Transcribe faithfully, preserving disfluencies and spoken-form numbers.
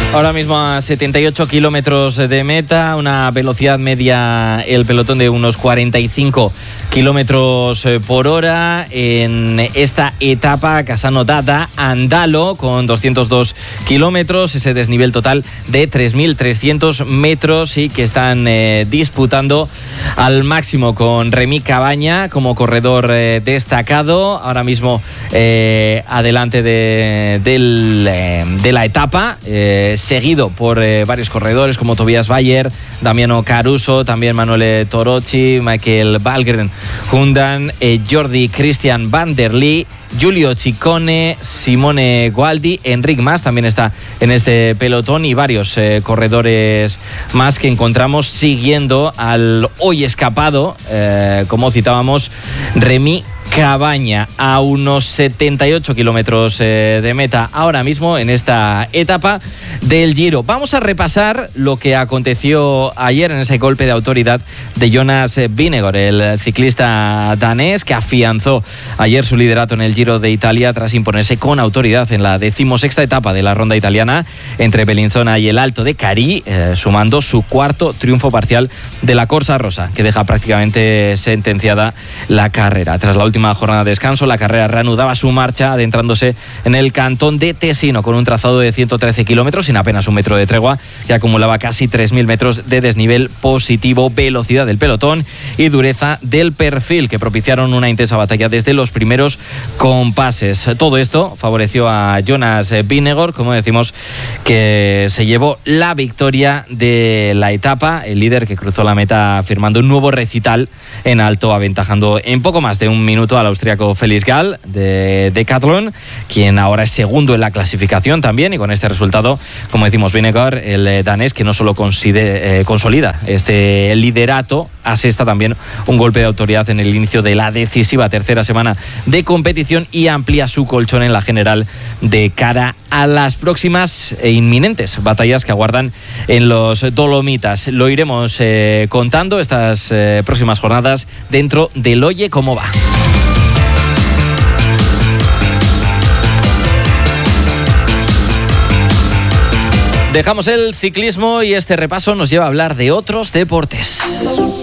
Ahora mismo a setenta y ocho kilómetros de meta, una velocidad media el pelotón de unos cuarenta y cinco kilómetros por hora en esta etapa Cassano Dada Andalo con doscientos dos kilómetros, ese desnivel total de tres mil trescientos metros y que están eh, disputando al máximo con Remy Cabaña como corredor eh, destacado, ahora mismo eh, adelante de, del, eh, de la etapa, eh, seguido por eh, varios corredores como Tobias Bayer, Damiano Caruso, también Manuel Torocci, Michael Valgren Hundan, eh, Jordi Christian Van der Lee, Giulio Ciccone, Simone Gualdi, Enric Mas también está en este pelotón y varios eh, corredores más que encontramos siguiendo al hoy escapado, eh, como citábamos, Remy Cabaña, a unos setenta y ocho kilómetros eh, de meta ahora mismo en esta etapa del Giro. Vamos a repasar lo que aconteció ayer en ese golpe de autoridad de Jonas Vingegaard, el ciclista danés que afianzó ayer su liderato en el Giro de Italia tras imponerse con autoridad en la decimosexta etapa de la ronda italiana entre Bellinzona y el Alto de Cari, eh, sumando su cuarto triunfo parcial de la Corsa Rosa, que deja prácticamente sentenciada la carrera. Tras la última jornada de descanso, la carrera reanudaba su marcha adentrándose en el cantón de Tesino con un trazado de ciento trece kilómetros sin apenas un metro de tregua que acumulaba casi tres mil metros de desnivel positivo, velocidad del pelotón y dureza del perfil que propiciaron una intensa batalla desde los primeros compases. Todo esto favoreció a Jonas Vingegaard, como decimos, que se llevó la victoria de la etapa, el líder que cruzó la meta firmando un nuevo recital en alto, aventajando en poco más de un minuto al austríaco Felix Gall de Decathlon, quien ahora es segundo en la clasificación también, y con este resultado, como decimos, Vingegaard, el danés, que no solo considera, eh, consolida este liderato, asesta también un golpe de autoridad en el inicio de la decisiva tercera semana de competición y amplía su colchón en la general de cara a las próximas e inminentes batallas que aguardan en los Dolomitas. Lo iremos eh, contando estas eh, próximas jornadas dentro del Oye Cómo Va. Dejamos el ciclismo y este repaso nos lleva a hablar de otros deportes.